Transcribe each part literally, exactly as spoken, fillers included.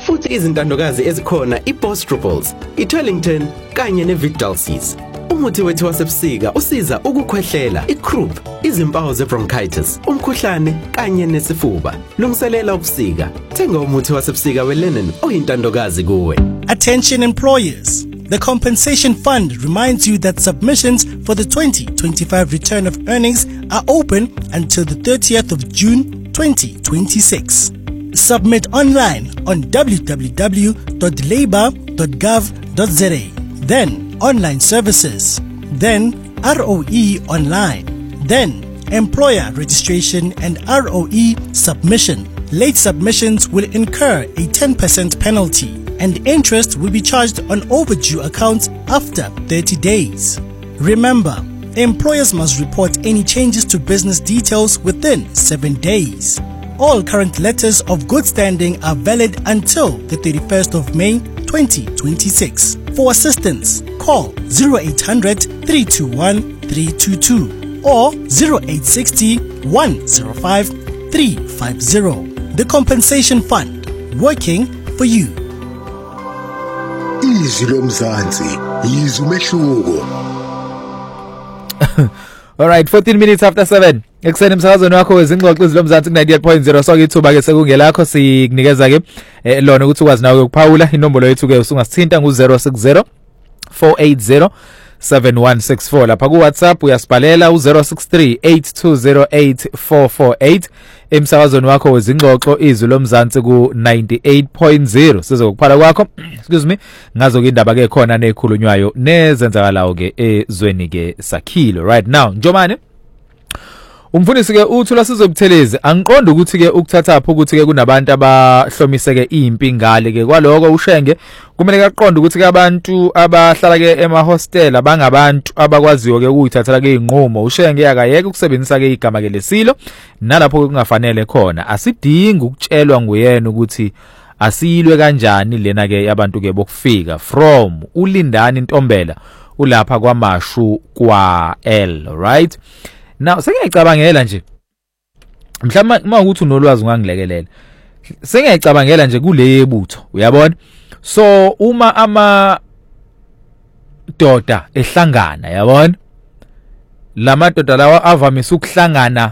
futhi izintandokazi ezikhona iBoss Triples, iTwellington kanye neVitdalsis. Umuthi wethu wasebusika usiza ukukhwehlela, iCroup, izimpawu zebronchitis, umkhuhlane kanye nesifuba. Lungiselela ubusika. Thenga umuthi wasebusika weLinen oyintandokazi kuwe. Attention employers. The Compensation Fund reminds you that submissions for the twenty twenty-five return of earnings are open until the thirtieth of June twenty twenty-six. Submit online on w w w dot labour dot gov dot z a. Then online services. Then R O E online. Then employer registration and R O E submission. Late submissions will incur a ten percent penalty, and interest will be charged on overdue accounts after thirty days. Remember, employers must report any changes to business details within seven days. All current letters of good standing are valid until the thirty-first of May twenty twenty-six. For assistance, call zero eight hundred, three two one, three two two or zero eight six zero, one zero five, three five zero. The Compensation Fund, working for you. Izwi lomzansi, izwi umehluko. All right, fourteen minutes after seven. Ekseni emsakazweni wakho wezingxoxo izwi lomzansi ku ninety-eight point zero. So ithuba ke sekungelakho sikunikeza ke eh, lona ukuthi ukwazi nawe ukuphawula inombolo yethu ke usungasithinta ngu zero six zero, four eight zero, seven one six four. Lapha ku WhatsApp uyasibhalela u zero six three, eight two zero eight, four four eight. Emsakazweni wakho wezingxoxo izwi lomzansi ku ninety-eight point zero. Sizokuphala kwakho, excuse me, ngazo ke indaba ke khona nekhulunywayo nezenzakalayo ke ezweni ke Sakhilo right now. Njomane umfundisi ke uthula sizobuthelezi angiqonda ukuthi ke ukuthatha apho ukuthi ke kunabantu abahlomiseke impi ngale ke kwaloko ushenge kumele kaqonda ukuthi ke abantu abahlala ke ema hostel abangabantu abakwaziyo ke ukuthathela ke inqumo ushenge yakayeke ukusebenzisa ke igama ke lesilo nalapho kungafanele khona asidingi ukutshelwa nguyena ukuthi asilwe kanjani lena ke yabantu ke bokufika from uLindani Ntombela ulapha kwaMashu kwa L right. Now sengiyacabangela nje mhlawumbe uma ukuthi unolwazi ungangilekelela sengiyacabangela nje kule butho uyabona so uma ama doda ehlangana yabona lamadoda lawa avamise ukuhlangana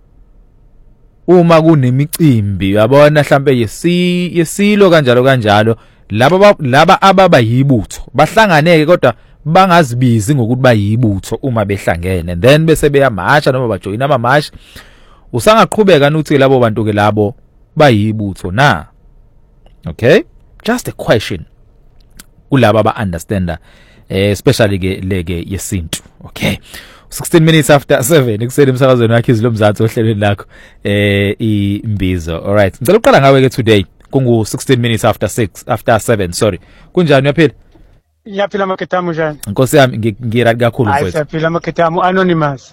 uma kunemicimbi yabona mhlambe yesi yesilo kanjalo kanjalo laba laba ababa yibutho bahlanganeke kodwa bangazibizi ngokuthi bayibutho uma behlangene then bese beyamasha noma bajoyina amamasha usangaqhubeka nuthi labo bantu ke labo bayibutho na. Okay, just a question kulaba ba understander eh especially ke leke yesintu. Okay, sixteen minutes after seven ekuseni emsakazweni wakhe izwi lomzansi ohlelweni lakho eh imbizo. All right, ngicela uqala ngawe ke today kungu sixteen minutes after six after seven sorry kunjani uyaphila? Yaphila Maketamu njani? Nkosi yami ngiradi kakhulu mfowethu. Hayi yaphila Maketamu anonymous.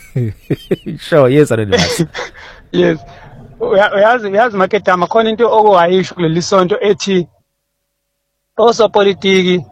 Sure, yes anonymous. Yes. Uyazi uyazi Maketamu khona into okuwayisho kuleli sonto ethi osopolitiki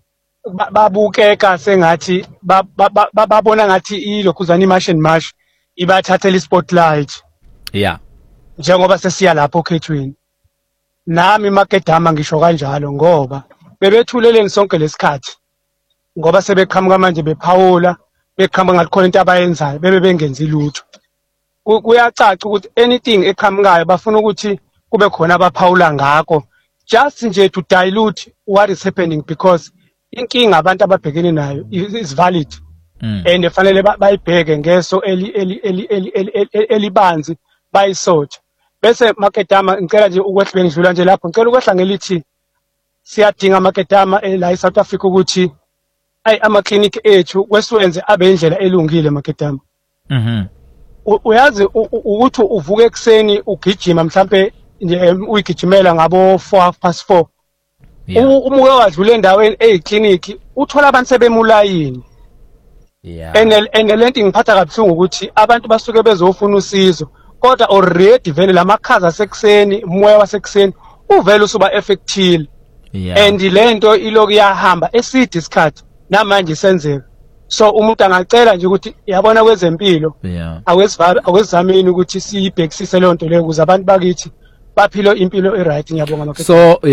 babukeka sengathi babona ngathi ilokhuzana imarch and march ibathathela ispotlight. Yeah. Njengoba sesiya lapho okhethweni. Nami Maketamu ngisho kanjalo ngoba bebethuleleni sonke lesikhathi ngoba sebeqhamuka manje bephawula beqhamuka ngakhona into abayenzayo bebe bengenzi lutho kuyacaca ukuthi anything eqhamukayo bafuna ukuthi kube khona abaphawula ngakho just nje to dilute what is happening because inkinga abantu ababhekene nayo is valid and efanele bayibheke ngeso eli eli elibanzi bayisotha bese Maketama ngicela nje ukwehla bengidlula nje lapho ngicela ukwehla ngelithi siyadinga Maketama la eSouth Africa ukuthi ay ama clinic ethu kwesiwenze abe indlela elungile Maketama. Mhm. Uyazi ukuthi uvuke ekseni ugijima mhlambe nje uyigijimela ngabo four past four. Umuke wadlula endaweni eyiclinic uthola abantu sebemulayini. Yeah. And and lento ngiphatha kabuhlungu ukuthi abantu basuke bezofuna usizo kodwa already vele lamakhaza sekuseni moya wasekuseni uvela usuba effectile. Yeah. And lento iloku yahamba eside isikhathi namanje senzeka so umuntu angacela nje ukuthi yabona kwezempilo yeah akwezamini ukuthi siyibhekisise lonto leyo ukuze abantu bakithi baphile impilo e right ngiyabonga. So